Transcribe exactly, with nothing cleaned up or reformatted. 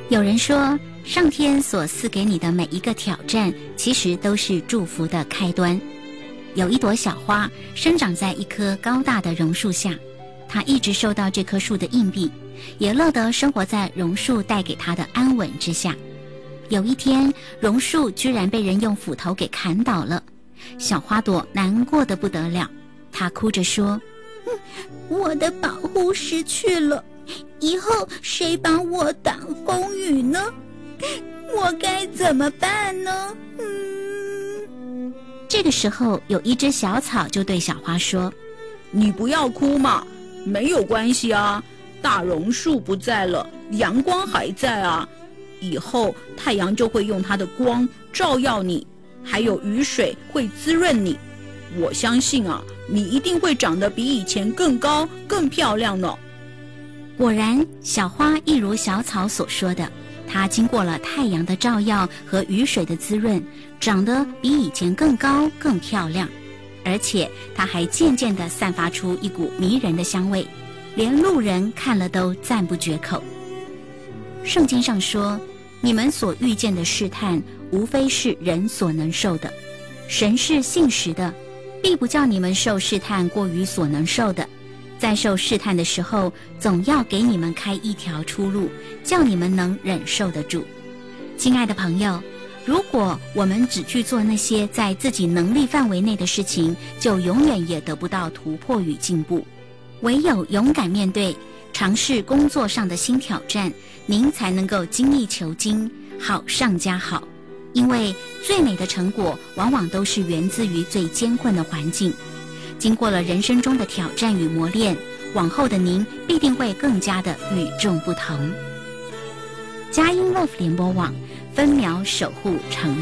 有人说，上天所赐给你的每一个挑战，其实都是祝福的开端。有一朵小花生长在一棵高大的榕树下，它一直受到这棵树的荫庇，也乐得生活在榕树带给它的安稳之下。有一天，榕树居然被人用斧头给砍倒了，小花朵难过得不得了，她哭着说： 我的保护失去了，以后谁帮我挡风雨呢？我该怎么办呢？嗯。 这个时候，有一只小草就对小花说： 你不要哭嘛，没有关系啊，大榕树不在了，阳光还在啊，以后太阳就会用它的光照耀你，还有雨水会滋润你，我相信啊，你一定会长得比以前更高更漂亮呢。 果然，小花一如小草所说的，它经过了太阳的照耀和雨水的滋润，长得比以前更高更漂亮，而且它还渐渐地散发出一股迷人的香味，连路人看了都赞不绝口。圣经上说，你们所遇见的试探，无非是人所能受的，神是信实的，必不叫你们受试探过于所能受的，在受试探的时候，总要给你们开一条出路，叫你们能忍受得住。亲爱的朋友，如果我们只去做那些在自己能力范围内的事情，就永远也得不到突破与进步。唯有勇敢面对，尝试工作上的新挑战，您才能够精益求精，好上加好。因为最美的成果往往都是源自于最艰困的环境。经过了人生中的挑战与磨练，往后的您必定会更加的与众不同。佳音 Love 联播网，分秒守护城市。